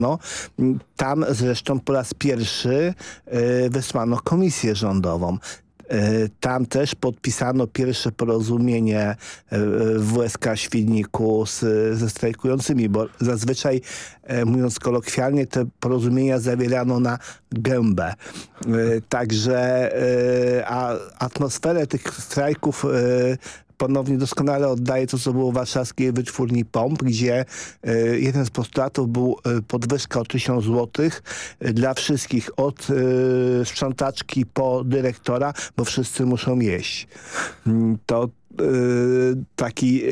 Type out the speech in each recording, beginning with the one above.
No, tam zresztą po raz pierwszy wysłano komisję rządową. Tam też podpisano pierwsze porozumienie w WSK Świdniku ze strajkującymi, bo zazwyczaj, mówiąc kolokwialnie, te porozumienia zawierano na gębę. Także a atmosferę tych strajków ponownie doskonale oddaje to, co było w warszawskiej wytwórni Pomp, gdzie jeden z postulatów był podwyżka o 1000 zł dla wszystkich, od sprzątaczki po dyrektora, bo wszyscy muszą jeść. To taki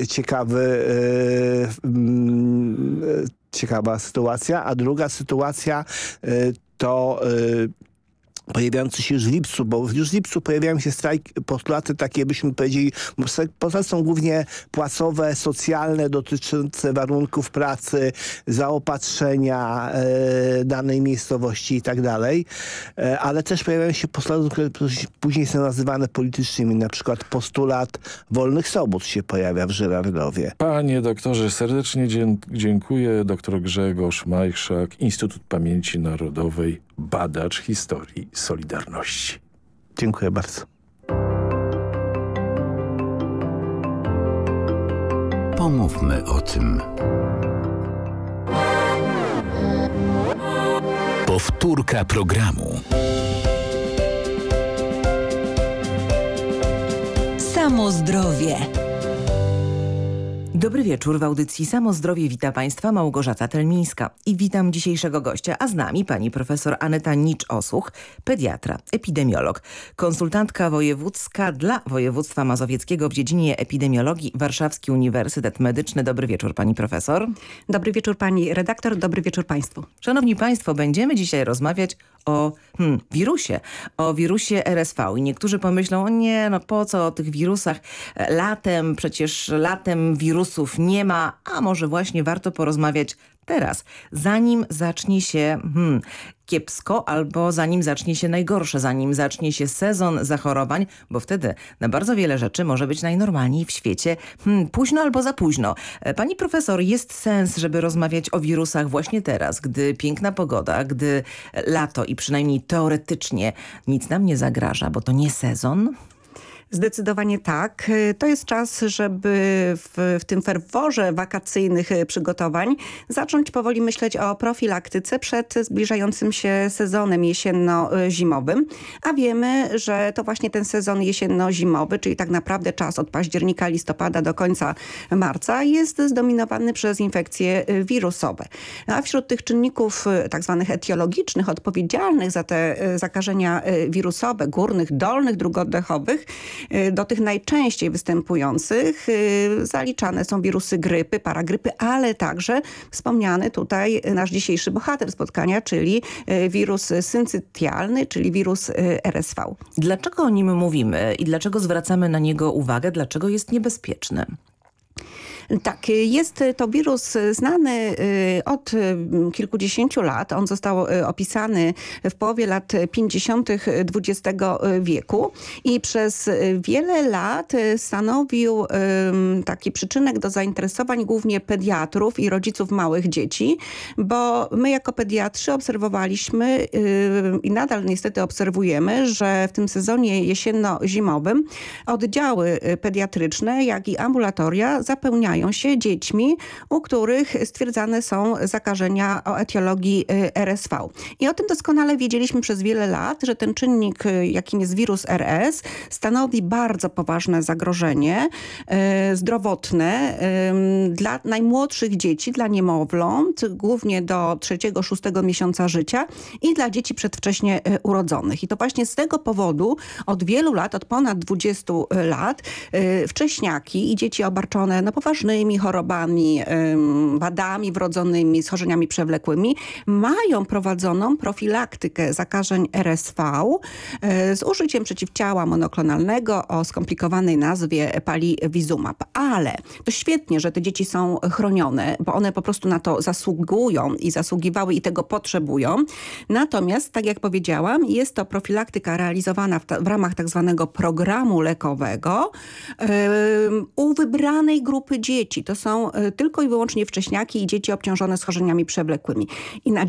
ciekawa sytuacja. A druga sytuacja to pojawiający się już w lipcu, bo już w lipcu pojawiają się postulaty takie, byśmy powiedzieli, postulaty są głównie płacowe, socjalne, dotyczące warunków pracy, zaopatrzenia danej miejscowości i tak dalej, ale też pojawiają się postulaty, które później są nazywane politycznymi, na przykład postulat wolnych sobot się pojawia w Żyrardowie. Panie doktorze, serdecznie dziękuję. Doktor Grzegorz Majchrzak, Instytut Pamięci Narodowej, badacz historii Solidarności. Dziękuję bardzo. Pomówmy o tym. Powtórka programu. Samo zdrowie. Dobry wieczór, w audycji Samo Zdrowie wita Państwa Małgorzata Telmińska i witam dzisiejszego gościa, a z nami pani profesor Aneta Nicz-Osuch, pediatra, epidemiolog, konsultantka wojewódzka dla województwa mazowieckiego w dziedzinie epidemiologii, Warszawski Uniwersytet Medyczny. Dobry wieczór pani profesor. Dobry wieczór pani redaktor, dobry wieczór państwu. Szanowni państwo, będziemy dzisiaj rozmawiać o wirusie RSV i niektórzy pomyślą, o nie, no po co o tych wirusach przecież latem wirusów nie ma, a może właśnie warto porozmawiać teraz, zanim zacznie się kiepsko albo zanim zacznie się najgorsze, zanim zacznie się sezon zachorowań, bo wtedy na bardzo wiele rzeczy może być najnormalniej w świecie późno albo za późno. Pani profesor, jest sens, żeby rozmawiać o wirusach właśnie teraz, gdy piękna pogoda, gdy lato i przynajmniej teoretycznie nic nam nie zagraża, bo to nie sezon? Zdecydowanie tak. To jest czas, żeby w tym ferworze wakacyjnych przygotowań zacząć powoli myśleć o profilaktyce przed zbliżającym się sezonem jesienno-zimowym. A wiemy, że to właśnie ten sezon jesienno-zimowy, czyli tak naprawdę czas od października, listopada do końca marca, jest zdominowany przez infekcje wirusowe. A wśród tych czynników tak zwanych etiologicznych, odpowiedzialnych za te zakażenia wirusowe, górnych, dolnych dróg oddechowych, do tych najczęściej występujących zaliczane są wirusy grypy, paragrypy, ale także wspomniany tutaj nasz dzisiejszy bohater spotkania, czyli wirus syncytialny, czyli wirus RSV. Dlaczego o nim mówimy i dlaczego zwracamy na niego uwagę? Dlaczego jest niebezpieczny? Tak, jest to wirus znany od kilkudziesięciu lat. On został opisany w połowie lat 50. XX wieku i przez wiele lat stanowił taki przyczynek do zainteresowań głównie pediatrów i rodziców małych dzieci, bo my jako pediatrzy obserwowaliśmy i nadal niestety obserwujemy, że w tym sezonie jesienno-zimowym oddziały pediatryczne, jak i ambulatoria zapełniają się dziećmi, u których stwierdzane są zakażenia o etiologii RSV. I o tym doskonale wiedzieliśmy przez wiele lat, że ten czynnik, jakim jest wirus RS, stanowi bardzo poważne zagrożenie zdrowotne dla najmłodszych dzieci, dla niemowląt, głównie do 3-6 miesiąca życia i dla dzieci przedwcześnie urodzonych. I to właśnie z tego powodu od wielu lat, od ponad 20 lat, wcześniaki i dzieci obarczone poważnymi chorobami, wadami wrodzonymi, schorzeniami przewlekłymi, mają prowadzoną profilaktykę zakażeń RSV z użyciem przeciwciała monoklonalnego o skomplikowanej nazwie palivizumab. Ale to świetnie, że te dzieci są chronione, bo one po prostu na to zasługują i zasługiwały i tego potrzebują. Natomiast, tak jak powiedziałam, jest to profilaktyka realizowana w ramach tak zwanego programu lekowego u wybranej grupy dzieci. dzieci. To są tylko i wyłącznie wcześniaki i dzieci obciążone schorzeniami przewlekłymi. I na